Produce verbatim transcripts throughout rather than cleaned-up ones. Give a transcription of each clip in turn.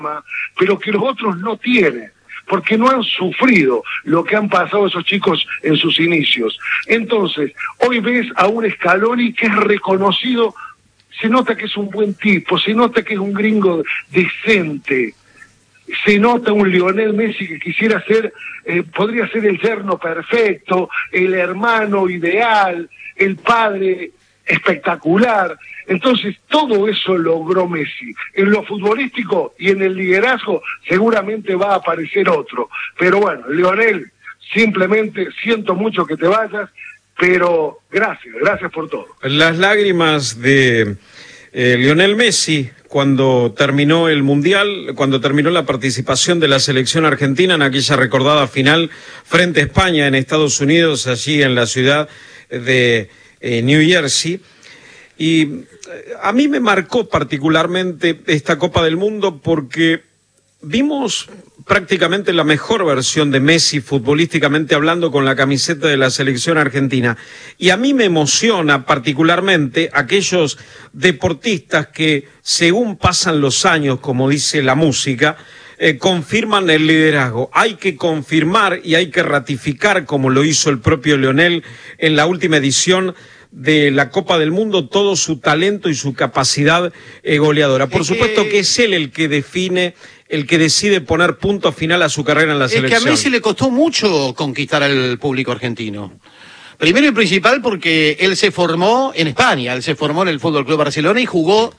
pero que los otros no tienen, porque no han sufrido lo que han pasado esos chicos en sus inicios. Entonces, hoy ves a un Scaloni que es reconocido, se nota que es un buen tipo, se nota que es un gringo decente, se nota un Lionel Messi que quisiera ser, eh, podría ser el yerno perfecto, el hermano ideal, el padre espectacular. Entonces todo eso logró Messi. En lo futbolístico y en el liderazgo seguramente va a aparecer otro. Pero bueno, Lionel, simplemente siento mucho que te vayas, pero gracias, gracias por todo. Las lágrimas de eh, Lionel Messi cuando terminó el Mundial, cuando terminó la participación de la selección argentina en aquella recordada final frente a España en Estados Unidos, allí en la ciudad de eh, New Jersey. Y eh, a mí me marcó particularmente esta Copa del Mundo porque vimos prácticamente la mejor versión de Messi futbolísticamente hablando con la camiseta de la selección argentina. Y a mí me emociona particularmente aquellos deportistas que, según pasan los años, como dice la música, eh, confirman el liderazgo. Hay que confirmar y hay que ratificar, como lo hizo el propio Lionel en la última edición de la Copa del Mundo, todo su talento y su capacidad eh, goleadora. Por es supuesto que... que es él el que define, el que decide poner punto final a su carrera en la es selección. Es que a Messi le costó mucho conquistar al público argentino. Primero y principal porque él se formó en España, él se formó en el Fútbol Club Barcelona y jugó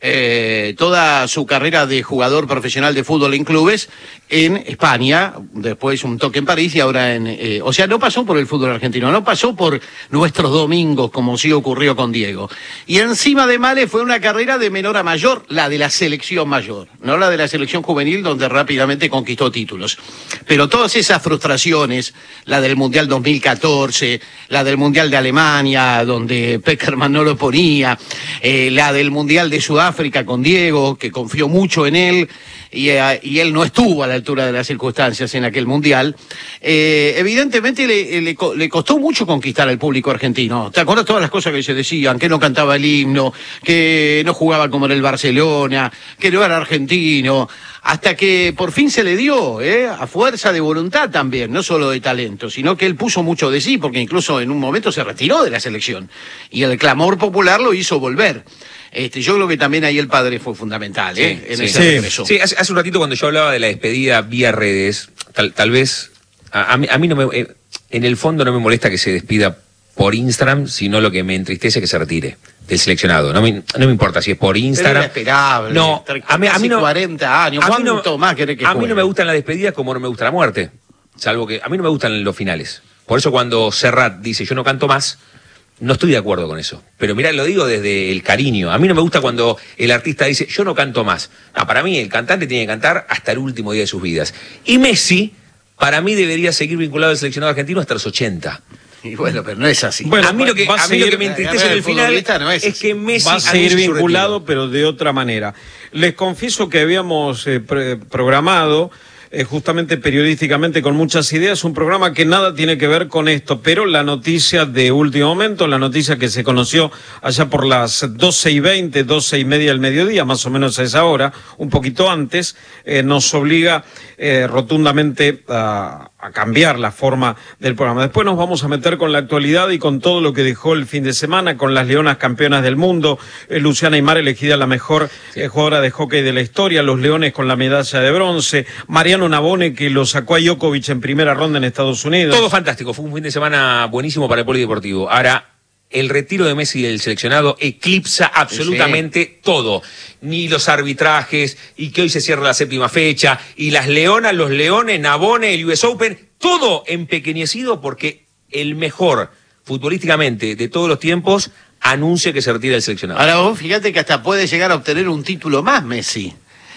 eh, toda su carrera de jugador profesional de fútbol en clubes en España, después un toque en París y ahora en... Eh, o sea, no pasó por el fútbol argentino, no pasó por nuestros domingos, como sí ocurrió con Diego. Y encima de Male fue una carrera de menor a mayor, la de la selección mayor, no la de la selección juvenil, donde rápidamente conquistó títulos. Pero todas esas frustraciones, la del Mundial dos mil catorce, la del Mundial de Alemania, donde Peckerman no lo ponía, eh, la del Mundial de Sudáfrica con Diego, que confió mucho en él, y, eh, y él no estuvo a la altura de las circunstancias en aquel Mundial, eh, evidentemente le, le, le costó mucho conquistar al público argentino. ¿Te acuerdas todas las cosas que se decían? Que no cantaba el himno, que no jugaba como en el Barcelona, que no era argentino, hasta que por fin se le dio, ¿eh? A fuerza de voluntad también, no solo de talento, sino que él puso mucho de sí, porque incluso en un momento se retiró de la selección, y el clamor popular lo hizo volver. Este, yo creo que también ahí el padre fue fundamental, ¿eh? Sí, en sí, ese sí. regreso. Sí, hace, hace un ratito cuando yo hablaba de la despedida vía redes, tal, tal vez, a, a, mí, a mí no me, eh, en el fondo no me molesta que se despida por Instagram, sino lo que me entristece es que se retire del seleccionado. No me, no me importa si es por Instagram. Pero era esperable. No, a mí, a mí no, cuarenta años, ¿cuánto no, más querés que A juegue? mí no me gustan las despedidas como no me gusta la muerte, salvo que a mí no me gustan los finales. Por eso cuando Serrat dice yo no canto más, no estoy de acuerdo con eso. Pero mirá, lo digo desde el cariño. A mí no me gusta cuando el artista dice yo no canto más. No, para mí el cantante tiene que cantar hasta el último día de sus vidas. Y Messi, para mí, debería seguir vinculado al seleccionado argentino hasta los ochenta. Y bueno, pero no es así. Bueno, a mí lo que, va a a mí lo seguir, que me entristece en el final no es, es que Messi va a seguir anuncie su vinculado, retiro. pero de otra manera. Les confieso que habíamos eh, pre programado eh, justamente periodísticamente con muchas ideas, un programa que nada tiene que ver con esto, pero la noticia de último momento, la noticia que se conoció allá por las doce y veinte, doce y media del mediodía, más o menos a esa hora, un poquito antes, eh, nos obliga eh, rotundamente a, a cambiar la forma del programa. Después nos vamos a meter con la actualidad y con todo lo que dejó el fin de semana, con las Leonas campeonas del mundo, eh, Luciana Aymar elegida la mejor sí. eh, jugadora de hockey de la historia, los Leones con la medalla de bronce, Mariano Navone que lo sacó a Djokovic en primera ronda en Estados Unidos. Todo fantástico, fue un fin de semana buenísimo para el polideportivo. Ahora, el retiro de Messi del seleccionado eclipsa absolutamente sí. todo. Ni los arbitrajes, y que hoy se cierra la séptima fecha, y las Leonas, los Leones, Navone, el U S Open, todo empequeñecido porque el mejor futbolísticamente de todos los tiempos anuncia que se retira del seleccionado. Ahora vos fíjate que hasta puede llegar a obtener un título más Messi.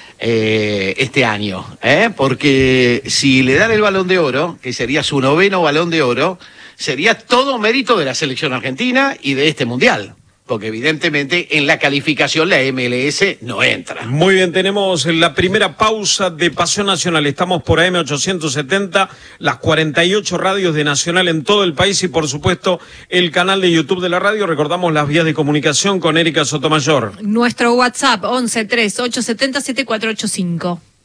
Eh, este año, ¿eh? Porque si le dan el Balón de Oro, que sería su noveno Balón de Oro, sería todo mérito de la selección argentina y de este Mundial, porque evidentemente en la calificación la M L S no entra. Muy bien, tenemos la primera pausa de Pasión Nacional, estamos por A M ochocientos setenta, las cuarenta y ocho radios de Nacional en todo el país y por supuesto el canal de YouTube de la radio. Recordamos las vías de comunicación con Erika Sotomayor. Nuestro WhatsApp once tres ocho setenta siete cuatro ocho cinco.